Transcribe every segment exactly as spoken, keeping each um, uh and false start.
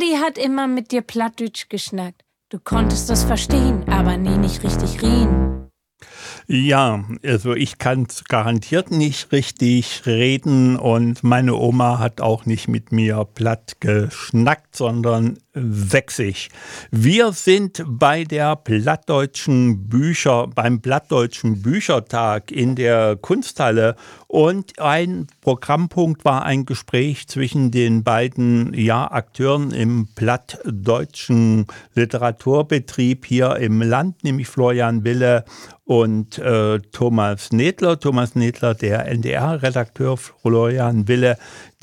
Adi hat immer mit dir Plattdeutsch geschnackt. Du konntest das verstehen, aber nie nicht richtig reden. Ja, also ich kann garantiert nicht richtig reden und meine Oma hat auch nicht mit mir platt geschnackt, sondern sächsisch. Wir sind bei der Plattdeutschen Bücher, beim Plattdeutschen Büchertag in der Kunsthalle und ein Programmpunkt war ein Gespräch zwischen den beiden ja, Akteuren im plattdeutschen Literaturbetrieb hier im Land, nämlich Florian Wille und äh, Thomas Nedler. Thomas Nedler, der N D R-Redakteur, Florian Wille,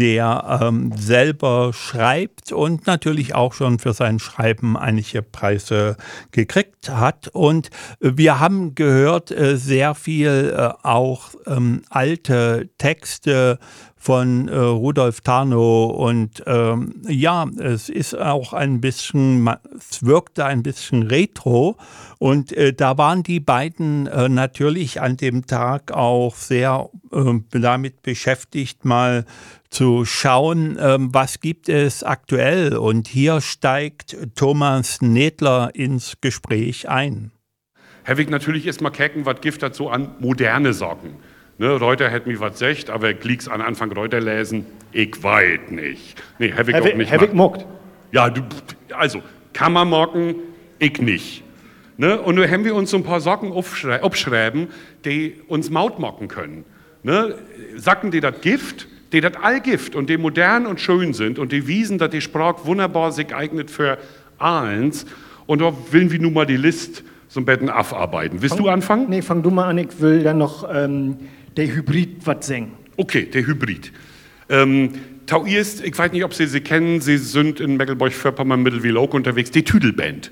der ähm, selber schreibt und natürlich auch schon für sein Schreiben einige Preise gekriegt hat. Und wir haben gehört, äh, sehr viel äh, auch ähm, alte Texte von äh, Rudolf Tarnow und ähm, ja, es ist auch ein bisschen, es wirkte ein bisschen retro und äh, da waren die beiden äh, natürlich an dem Tag auch sehr äh, damit beschäftigt, mal zu schauen, ähm, was gibt es aktuell und hier steigt Thomas Nedler ins Gespräch ein. Herr Wick, natürlich erstmal kecken, was gibt das so an moderne Socken? Ne, Reuter hätte mich was gesagt, aber klick's an Anfang Reuter lesen, ich weiß nicht. Nee, Herr Wick auch nicht. Herr Wick mockt. Ja, du, also, kann man mocken, ich nicht. Ne, und nun haben wir uns so ein paar Socken aufschreiben, die uns Maut mocken können. Ne, Socken, die das Gift, die das Allgift und die modern und schön sind und die wiesen, dass die Sprache wunderbar sich eignet für Ahlens. Und da willen wir nun mal die List so ein bisschen abarbeiten. Willst fang, du anfangen? Nee, fang du mal an, ich will dann noch ähm, der Hybrid was singen. Okay, der Hybrid. Ähm, Tau ist, ich weiß nicht, ob Sie sie kennen, Sie sind in Mecklenburg-Vorpommern Mittelwil-Oak unterwegs, die Tüdelband.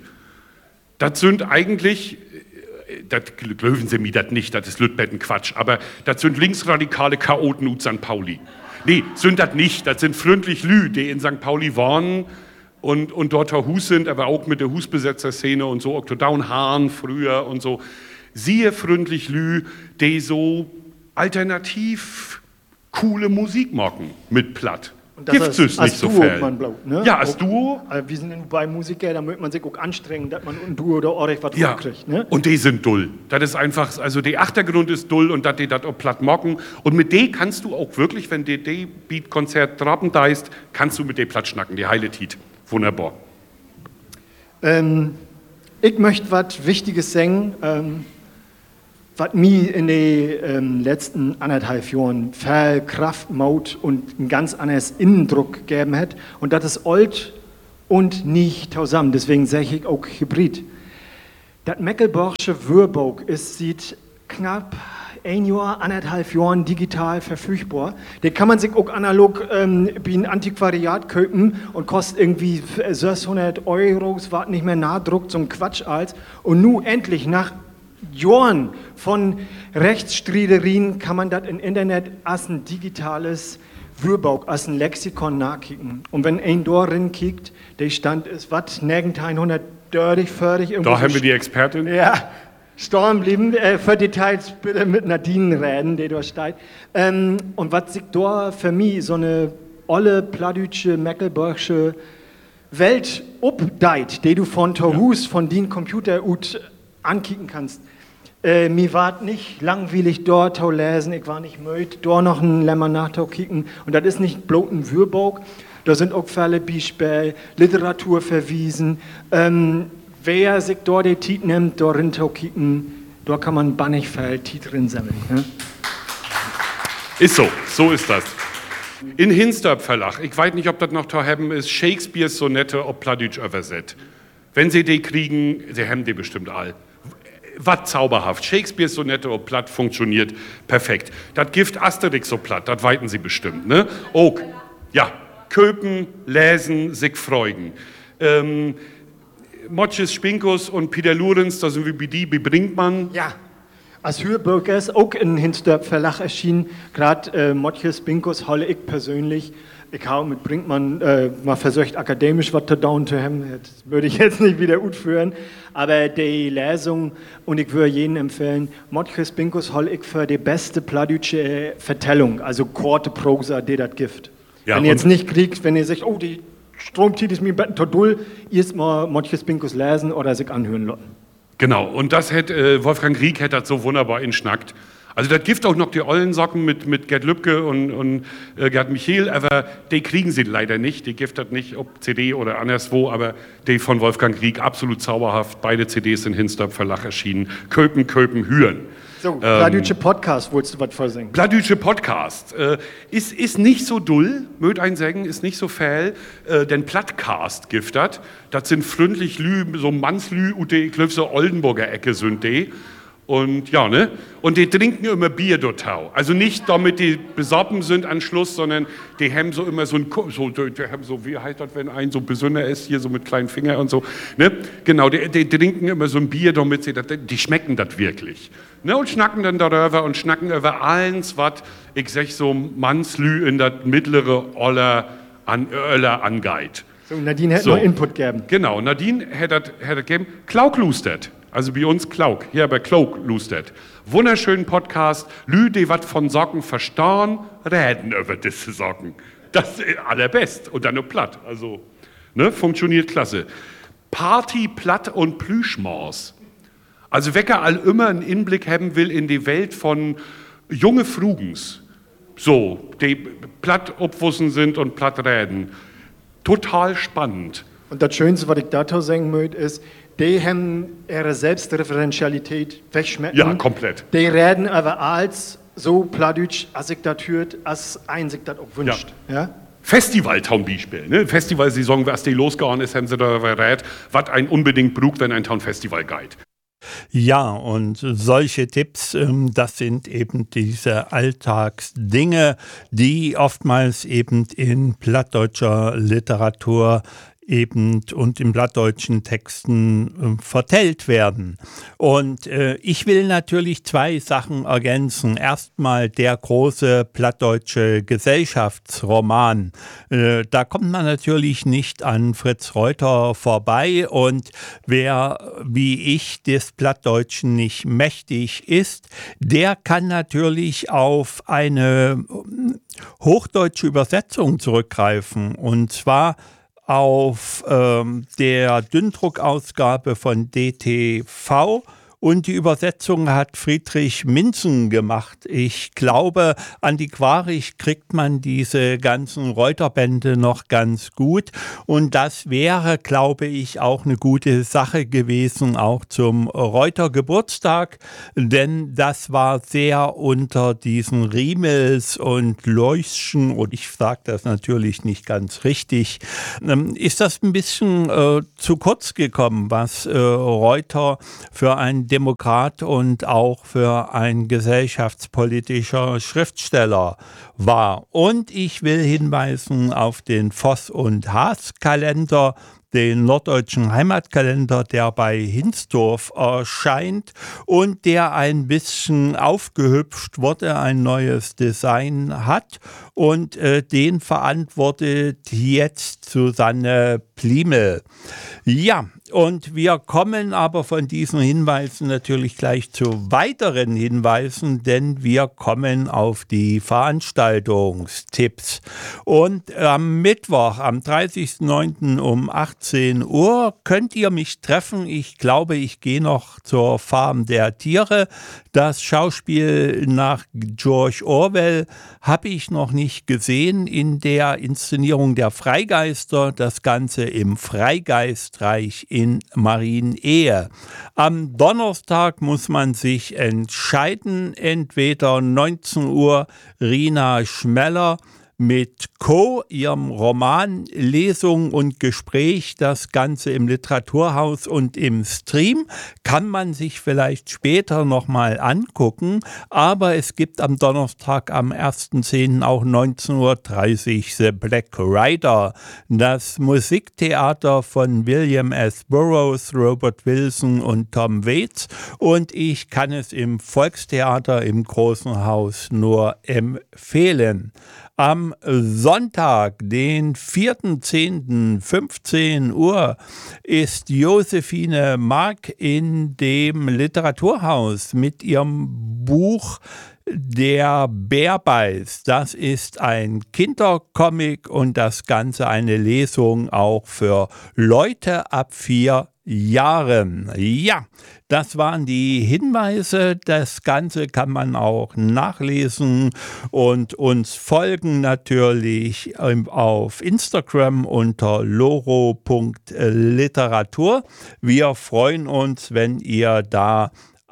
Das sind eigentlich, das löwen Sie mir das nicht, das ist Lütbetten Quatsch, aber das sind linksradikale Chaoten ut Sankt Pauli. Nee, sind das nicht, das sind freundlich Lü, die in Sankt Pauli wohnen und, und dort Hus sind, aber auch mit der Husbesetzer-Szene und so, Oktodown Hahn früher und so. Siehe freundlich Lü, die so alternativ coole Musik machen mit Platt. Gibt es nicht so viel. Ne? Ja, als Duo. Also wir sind bei Musiker, da möchte man sich auch anstrengen, dass man ein Duo oder ordentlich was ja. kriegt. Ne? Und die sind dull. Das ist einfach, also der Achtergrund ist dull und dass die das auch platt mocken. Und mit dem kannst du auch wirklich, wenn die die Beat-Konzert trappen da ist, kannst du mit dem platt schnacken, die heile Tiet. Wunderbar. Ähm, ich möchte was Wichtiges sagen. Ähm, was mir in den ähm, letzten anderthalb Jahren viel Kraft, Maut und einen ganz anderes Innendruck gegeben hat. Und das ist alt und nicht zusammen. Deswegen sage ich auch Hybrid. Das Mecklenburgische Wörbuch ist seit knapp ein Jahr, anderthalb Jahren digital verfügbar. Den kann man sich auch analog ähm, wie ein Antiquariat kaufen und kostet irgendwie sechshundert Euro, was nicht mehr nahdruckt, so ein Quatsch als. Und nun endlich nach Jahren von Rechtsstreiterien kann man das im Internet als ein digitales Wörbuch, als ein Lexikon nachkicken. Und wenn ein darin kickt, der Stand ist, was, neunzehnhundertdreißig, vierzig, irgendwo. Da haben wir die Expertin. Ja, storn blieben. Äh, für Details bitte mit Nadine reden, die da steht. Ähm, und was sich da für mich so eine olle, plattdeutsche, mecklenburgische Welt updeit, die du von Torhus, ja. von den Computer ut ankicken kannst. Äh, mir war nicht langweilig dort zu lesen, ich war nicht müde, dort noch ein Lämmer nachzukicken. Und das ist nicht bloß ein Wörbuch, da sind auch viele Beispiele, Literatur verwiesen. Ähm, wer sich dort die Titel nimmt, darin zu kicken, da kann man bannig viel Titel drin sammeln. Ne? Ist so, so ist das. In Hinstorp Verlag, ich weiß nicht, ob das noch zu haben ist, Shakespeares Sonette ob Plattdeutsch übersetzt. Wenn Sie die kriegen, Sie haben die bestimmt all. Was zauberhaft. Shakespeares Sonette ob platt funktioniert perfekt. Das Gift Asterix so platt, das weiten Sie bestimmt. Ne? Auch, ja, köpen, lesen, sich freuen. Ähm, Motjes Spinkus und Peter Lorenz, da sind wir bei die, bei Brinkmann. Ja, als Hörbuch ist auch in Hinstorp Verlag erschienen. Gerade äh, Motjes Spinkus halte ich persönlich. Ich habe mit Brinkmann äh, mal versucht, akademisch was zu down zu haben. Das würde ich jetzt nicht wieder gut führen. Aber die Lesung, und ich würde jedem empfehlen, Motjes Spinkus halte ich für die beste plattdeutsche Vertellung, also kurze Prosa, die das gibt. Ja, wenn ihr jetzt nicht kriegt, wenn ihr sagt, oh, die Stromzieht ist mir total, erstmal manches Pinkus lesen oder sich anhören lassen. Genau, und das hätte äh, Wolfgang Rieck hätte das so wunderbar inschnackt. Also das gibt auch noch die Ollensocken mit, mit Gerd Lübke und, und äh, Gerd Michael, aber die kriegen sie leider nicht. Die gibt das nicht, ob C D oder anderswo, aber die von Wolfgang Rieck absolut zauberhaft. Beide C Ds sind Hinstorp Verlag erschienen. Köpen, Köpen, Hüren. So, ähm, Bladütsche Podcast, wolltest du was vorsingen? Bladütsche Podcast äh, ist, ist nicht so dull, möd ein Sägen, ist nicht so fäll, äh, denn Plattcast giftet. Das sind fründlich Lü, so Mannslü, und die Klöfse Oldenburger Ecke sind die. Und ja, ne? Und die trinken immer Bier dort. Also nicht damit die besoffen sind an Schluss, sondern die haben so immer so ein, so, die haben so, wie heißt das, wenn ein so besonder ist, hier so mit kleinen Fingern und so, ne? Genau, die, die trinken immer so ein Bier, damit sie das, die schmecken das wirklich. Ne? Und schnacken dann darüber und schnacken über alles, was, ich sag so, Mannslü in das mittlere Oller an Öller angeht. So, Nadine hätte So. noch Input gegeben. Genau, Nadine hätte das gegeben. Klauk lustert. Also bei uns Klauk, hier bei Klauk lustert. Wunderschönen Podcast. Lü, die wat von Socken verstauen, reden über diese Socken. Das ist allerbest. Und dann nur platt. Also, ne, funktioniert klasse. Party, Platt und Plüschmaus. Also, wer all immer einen Inblick haben will in die Welt von junge Frugens. So, die platt obwussen sind und platt reden. Total spannend. Und das Schönste, was ich dazu sagen möchte, ist, die haben ihre Selbstreferenzialität wegschmecken. Ja, komplett. Die reden über alles so Pladütsch, als ich das hört, als ein sich das auch wünscht. Ja. Ja? Festival Town Beispiel, ne? Festivalsaison, was die losgehauen ist, haben sie darüber rät, was ein unbedingt braucht, wenn ein Town Festival geht. Ja, und solche Tipps, ähm, das sind eben diese Alltagsdinge, die oftmals eben in plattdeutscher Literatur eben und in plattdeutschen Texten äh, vertellt werden. Und äh, ich will natürlich zwei Sachen ergänzen. Erstmal der große plattdeutsche Gesellschaftsroman. Äh, da kommt man natürlich nicht an Fritz Reuter vorbei, und wer wie ich des Plattdeutschen nicht mächtig ist, der kann natürlich auf eine hochdeutsche Übersetzung zurückgreifen, und zwar auf ähm, der Dünndruckausgabe von D T V, und die Übersetzung hat Friedrich Minzen gemacht. Ich glaube, antiquarisch kriegt man diese ganzen Reuterbände noch ganz gut, und das wäre, glaube ich, auch eine gute Sache gewesen, auch zum Reuter Geburtstag, denn das war sehr unter diesen Riemels und Leuchschen, und ich sage das natürlich nicht ganz richtig, ähm, ist das ein bisschen äh, zu kurz gekommen, was äh, Reuter für ein Demokrat und auch für ein gesellschaftspolitischer Schriftsteller war. Und ich will hinweisen auf den Voss und Haas Kalender, den norddeutschen Heimatkalender, der bei Hinsdorf erscheint und der ein bisschen aufgehübscht wurde, ein neues Design hat, und äh, den verantwortet jetzt Susanne Pliemel. Ja, und wir kommen aber von diesen Hinweisen natürlich gleich zu weiteren Hinweisen, denn wir kommen auf die Veranstaltungstipps. Und am Mittwoch, am dreißigsten neunten um achtzehn Uhr könnt ihr mich treffen. Ich glaube, ich gehe noch zur Farm der Tiere. Das Schauspiel nach George Orwell habe ich noch nicht gesehen in der Inszenierung der Freigeister. Das Ganze im Freigeistreich in Marienehe. Am Donnerstag muss man sich entscheiden, entweder neunzehn Uhr Rina Schmeller mit Co., ihrem Roman, Lesung und Gespräch, das Ganze im Literaturhaus und im Stream, kann man sich vielleicht später nochmal angucken, aber es gibt am Donnerstag, am ersten zehnten auch neunzehn Uhr dreißig The Black Rider, das Musiktheater von William S. Burroughs, Robert Wilson und Tom Waits, und ich kann es im Volkstheater im Großen Haus nur empfehlen. Am Sonntag, den vierten zehnten fünfzehn Uhr, ist Josephine Mark in dem Literaturhaus mit ihrem Buch Der Bär beißt, das ist ein Kindercomic und das Ganze eine Lesung auch für Leute ab vier Jahren. Ja, das waren die Hinweise. Das Ganze kann man auch nachlesen und uns folgen natürlich auf Instagram unter loro punkt literatur. Wir freuen uns, wenn ihr da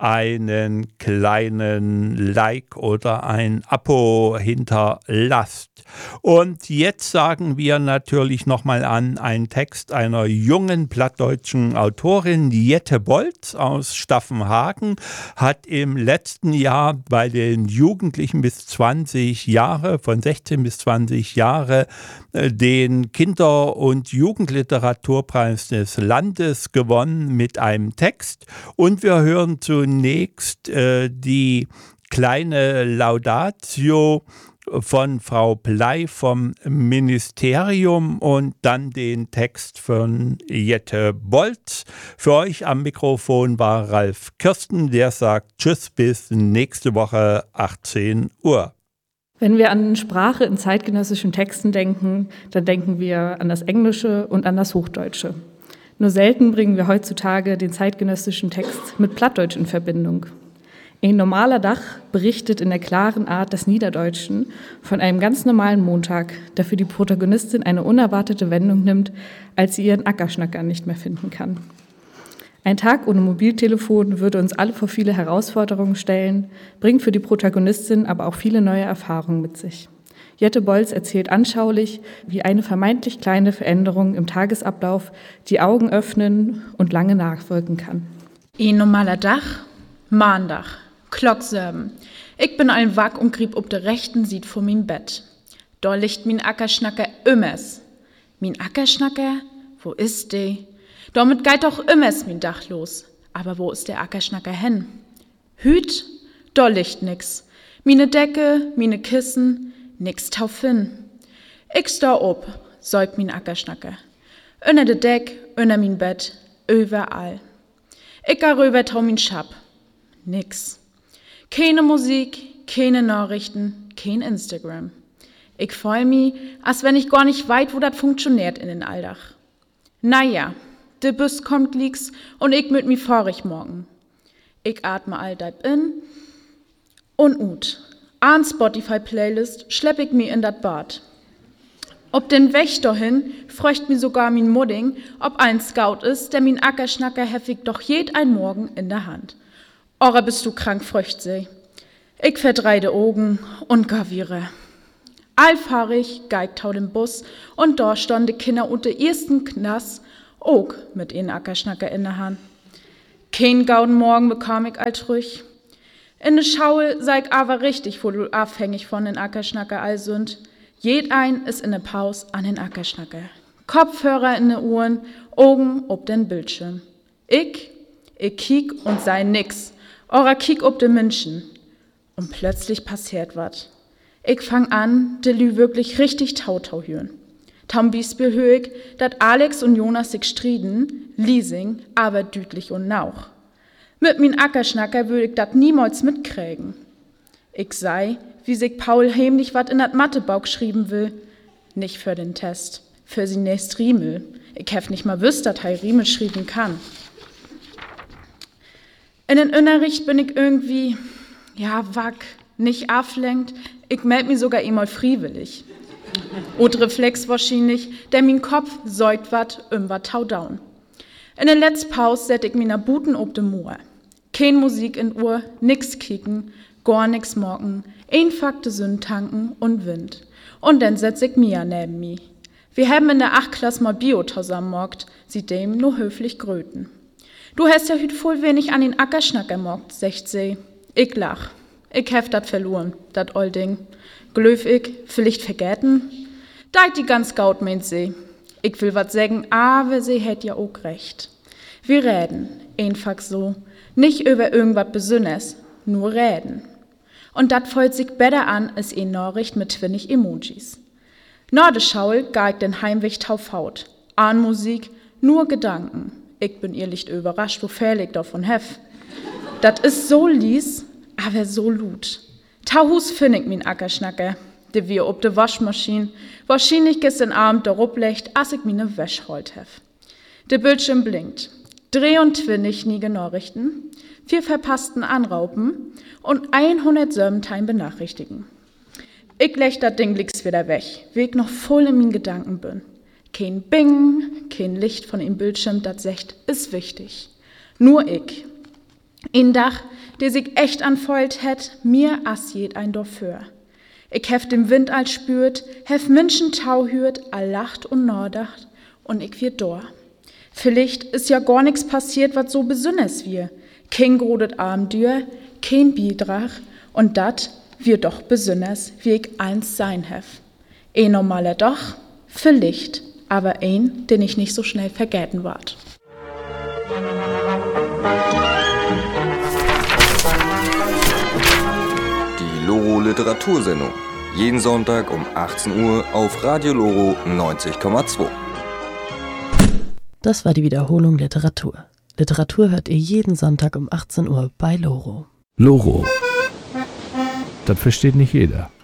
einen kleinen Like oder ein Abo hinterlasst. Und jetzt sagen wir natürlich nochmal an, ein Text einer jungen plattdeutschen Autorin, Jette Bolz aus Staffenhagen, hat im letzten Jahr bei den Jugendlichen bis zwanzig Jahre, von sechzehn bis zwanzig Jahre, den Kinder- und Jugendliteraturpreis des Landes gewonnen mit einem Text. Und wir hören zunächst äh, die kleine Laudatio von Frau Bley vom Ministerium und dann den Text von Jette Bolz. Für euch am Mikrofon war Ralf Kirsten, der sagt Tschüss bis nächste Woche achtzehn Uhr. Wenn wir an Sprache in zeitgenössischen Texten denken, dann denken wir an das Englische und an das Hochdeutsche. Nur selten bringen wir heutzutage den zeitgenössischen Text mit Plattdeutsch in Verbindung. Ein normaler Dach berichtet in der klaren Art des Niederdeutschen von einem ganz normalen Montag, der für die Protagonistin eine unerwartete Wendung nimmt, als sie ihren Ackerschnacker nicht mehr finden kann. Ein Tag ohne Mobiltelefon würde uns alle vor viele Herausforderungen stellen, bringt für die Protagonistin aber auch viele neue Erfahrungen mit sich. Jette Bolz erzählt anschaulich, wie eine vermeintlich kleine Veränderung im Tagesablauf die Augen öffnen und lange nachwirken kann. Ein normaler Dach, Mahndach, Klockserben. Ich bin ein Wack und grieb ob der rechten Sied vor mein Bett. Da liegt min Ackerschnacker immers. Min Ackerschnacker, wo ist de? Damit geht doch immers min Dach los. Aber wo ist der Ackerschnacker hin? Hüt, da liegt nix. Mine Decke, mine Kissen, nix tauf hin. Ich sta ob, säugt min Ackerschnacker. Unter de Deck, unter min Bett, überall. Ich ga rüber tau min Schab. Nix. Keine Musik, keine Nachrichten, kein Instagram. Ich freu mi, als wenn ich gar nicht weit, wo dat funktioniert in den Alldach. Naja, de Bus kommt lieks und ich mit mi vorig morgen. Ich atme all deib in und ut. An Spotify-Playlist schlepp ich mi in dat Bad. Ob den Weg dahin fröcht mi sogar min Mudding, ob ein Scout ist, der min Ackerschnacker heftig doch jed ein Morgen in der Hand. Ora bist du krank, fröcht sie. Ich verdreide Augen und gaviere. Allfahrig geigt tau den Bus und da stand de Kinder unter ersten Knass auch mit ihren Ackerschnacker in der Hand. Kein gauden Morgen bekam ich alt ruhig. In de Schaue sei ich aber richtig wohl abhängig von den Ackerschnacker all sind. Jed ein ist in de Paus an den Ackerschnacker. Kopfhörer in de Ohren, Augen ob den Bildschirm. Ich, ich kiek und sei nix. Ora kiek ob de Menschen. Und plötzlich passiert wat. Ich fang an, de Lü wirklich richtig tautau hören. Tam Bispel hör ich, dat Alex und Jonas sich striden, Liesing, aber düdlich und nauch. Mit min Ackerschnacker würd ich dat niemals mitkriegen. Ich sei, wie sich Paul heimlich wat in dat Mathebau geschrieben will. Nicht für den Test, für sie nächst Riemel. Ich hef nicht mal wüsst, dat hei Riemel schrieben kann. In den Unterricht bin ich irgendwie, ja, wack, nicht ablenkt. Ich meld mi sogar einmal freiwillig. Und Reflex wahrscheinlich, der min Kopf säugt wat im wat tau down. In der letzten Pause set ich mina Buten ob de Moor. Kein Musik in Uhr, nix kicken, gar nix morgen, einfach de Sünd tanken und Wind. Und dann setz ich Mia neben mi. Wir haben in der acht Klasse mal Bio zusammenmockt, sie dem nur höflich gröten. Du hast ja hüt voll wenig an den Ackerschnacker mockt, sagt sie. Ich lach. Ich hef dat verloren, dat Olding. Glöf ich, vielleicht vergessen? Deit die ganz gaut, meint sie. Ich will wat sagen, aber sie hätt ja auch recht. Wir reden, einfach so. Nicht über irgendwas Besonderes, nur reden. Und dat folgt sich besser an als eine Nachricht mit twinnig Emojis. Na de Schaul ga ich den Heimweg tauf Haut. An Musik, nur Gedanken. Ich bin ehrlich überrascht, wo viel ich davon hef. Dat is so lies, aber so lut. Tauhus find ich min Ackerschnacke, de wir ob de Waschmaschine wahrscheinlich gestern Abend darauf legt, als ich mine Wäsch holt hef. Der Bildschirm blinkt. dreiundzwanzig nie Nachrichten, vier verpassten Anraupen und hundertsieben benachrichtigen. Ich leg das Ding links wieder weg, wie ich noch voll in meinen Gedanken bin. Kein Bing, kein Licht von dem Bildschirm, das sagt, ist wichtig. Nur ich. Ein Dach, der sich echt anfeuert hätt, mir as jed ein dafür. Ich hef den Wind all spürt, hef Menschen Tau hürt, all lacht und nordacht, und ich wir dor. Vielleicht ist ja gar nix passiert, was so besonders wir. Kein grodet Abenteuer, kein Beitrag, und dat wir doch besonders, wie ich eins sein hef. Ein normaler Doch, vielleicht, aber ein, den ich nicht so schnell vergessen ward. Die Loro Literatursendung. Jeden Sonntag um achtzehn Uhr auf Radio Loro neunzig Komma zwei. Das war die Wiederholung Literatur. Literatur hört ihr jeden Sonntag um achtzehn Uhr bei Loro. Loro. Das versteht nicht jeder.